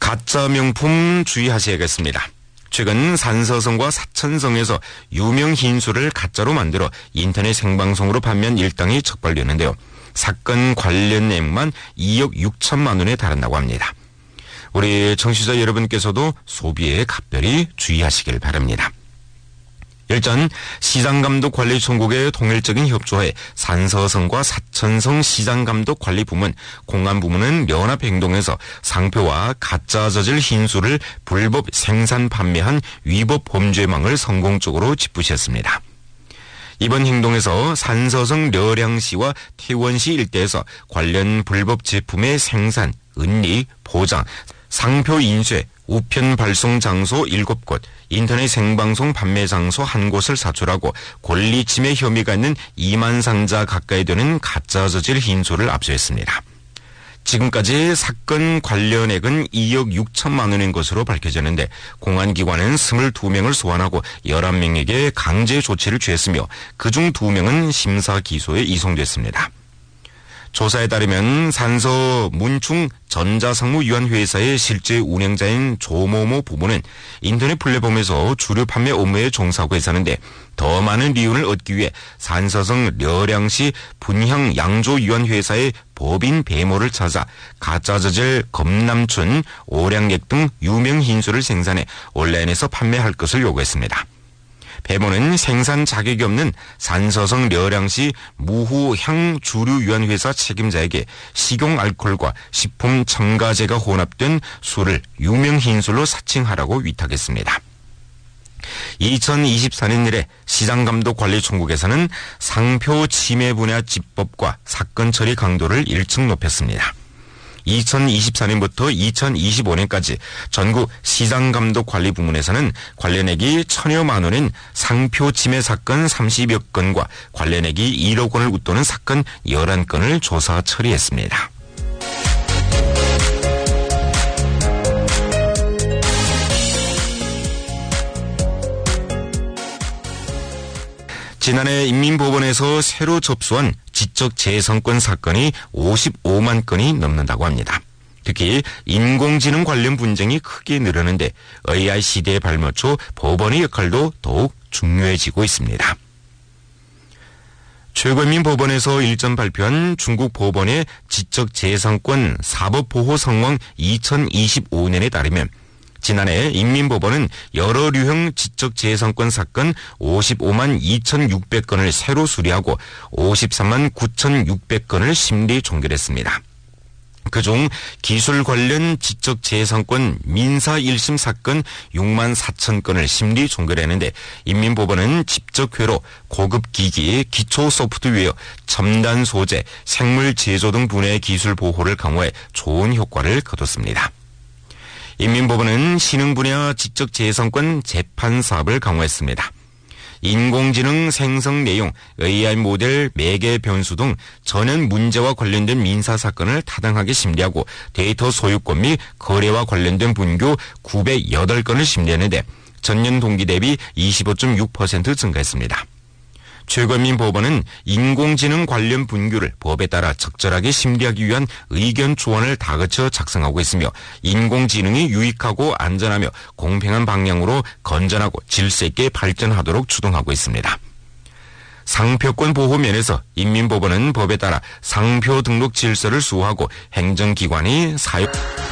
가짜 명품 주의하셔야겠습니다. 최근 산서성과 사천성에서 유명 흰수를 가짜로 만들어 인터넷 생방송으로 판매한 일당이 적발되는데요. 사건 관련 내용만 2억 6천만 원에 달한다고 합니다. 우리 청취자 여러분께서도 소비에 각별히 주의하시길 바랍니다. 일전 시장감독관리총국의 통일적인 협조에 산서성과 사천성 시장감독관리부문, 공안부문은 연합행동해서 상표와 가짜 저질 흰수를 불법 생산 판매한 위법 범죄망을 성공적으로 짚으셨습니다. 이번 행동에서 산서성 려량시와 태원시 일대에서 관련 불법 제품의 생산, 은닉, 포장, 상표 인쇄, 우편 발송 장소 7곳, 인터넷 생방송 판매 장소 1곳을 사출하고 권리 침해 혐의가 있는 2만 상자 가까이 되는 가짜 저질 흰수를 압수했습니다. 지금까지 사건 관련액은 2억 6천만 원인 것으로 밝혀졌는데 공안기관은 22명을 소환하고 11명에게 강제 조치를 취했으며 그중 2명은 심사 기소에 이송됐습니다. 조사에 따르면 산서 문충 전자상무위원 회사의 실제 운영자인 조모모 부부는 인터넷 플랫폼에서 주류 판매 업무에 종사하고 있었는데 더 많은 이윤을 얻기 위해 산서성 려량시 분향 양조위원 회사의 법인 배모를 찾아 가짜 저질 검남춘, 오량액 등 유명 흰수를 생산해 온라인에서 판매할 것을 요구했습니다. 배모는 생산 자격이 없는 산서성 려량시 무후향주류위원회사 책임자에게 식용 알코올과 식품 첨가제가 혼합된 술을 유명 흰술로 사칭하라고 위탁했습니다. 2024년 이래 시장감독관리총국에서는 상표 침해 분야 집법과 사건 처리 강도를 1층 높였습니다. 2024년부터 2025년까지 전국 시장감독관리부문에서는 관련액이 1,000여만 원인 상표 침해 사건 30여 건과 관련액이 1억 원을 웃도는 사건 11건을 조사 처리했습니다. 지난해 인민법원에서 새로 접수한 지적재산권 사건이 55만 건이 넘는다고 합니다. 특히 인공지능 관련 분쟁이 크게 늘었는데 AI 시대에 발맞춰 법원의 역할도 더욱 중요해지고 있습니다. 최고인민법원에서 일전 발표한 중국 법원의 지적재산권 사법보호 상황 2025년에 따르면 지난해 인민법원은 여러 류형 지적재산권 사건 55만 2,600건을 새로 수리하고 53만 9,600건을 심리 종결했습니다. 그중 기술 관련 지적재산권 민사 1심 사건 6만 4천 건을 심리 종결했는데 인민법원은 집적회로 고급 기기, 기초 소프트웨어, 첨단 소재, 생물 제조 등 분야의 기술 보호를 강화해 좋은 효과를 거뒀습니다. 인민법원은 신흥 분야 지적재산권 재판 사업을 강화했습니다. 인공지능 생성 내용, AI 모델 매개 변수 등 전현 문제와 관련된 민사 사건을 타당하게 심리하고 데이터 소유권 및 거래와 관련된 분규 908건을 심리했는데 전년 동기 대비 25.6% 증가했습니다. 최고인민법원은 인공지능 관련 분규를 법에 따라 적절하게 심리하기 위한 의견 조언을 다 거쳐 작성하고 있으며 인공지능이 유익하고 안전하며 공평한 방향으로 건전하고 질서 있게 발전하도록 추동하고 있습니다. 상표권 보호 면에서 인민법원은 법에 따라 상표 등록 질서를 수호하고 행정기관이 사용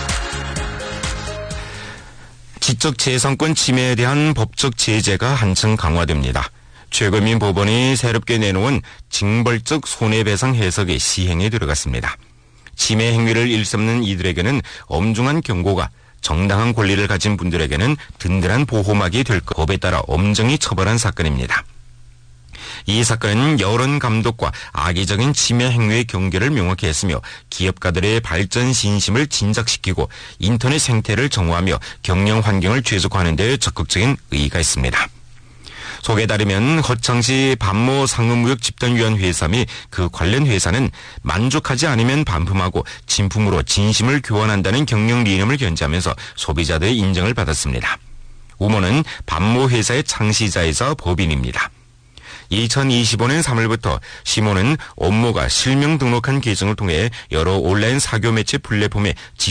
지적재산권 침해에 대한 법적 제재가 한층 강화됩니다. 최고인민법원이 새롭게 내놓은 징벌적 손해배상 해석의 시행에 들어갔습니다. 침해 행위를 일삼는 이들에게는 엄중한 경고가, 정당한 권리를 가진 분들에게는 든든한 보호막이 될 것, 법에 따라 엄정히 처벌한 사건입니다. 이 사건은 여론 감독과 악의적인 침해 행위의 경계를 명확히 했으며 기업가들의 발전 신심을 진작시키고 인터넷 생태를 정화하며 경영 환경을 최적화하는 데 적극적인 의의가 있습니다. 속에 따르면 허창시 반모 상업무역 집단위원 회사 및 그 관련 회사는 만족하지 않으면 반품하고 진품으로 진심을 교환한다는 경영理念을 견지하면서 소비자들의 인정을 받았습니다. 우모는 반모 회사의 창시자이자 법인입니다. 2025년 3월부터 시모는 업무가 실명 등록한 계정을 통해 여러 온라인 사교 매체 플랫폼에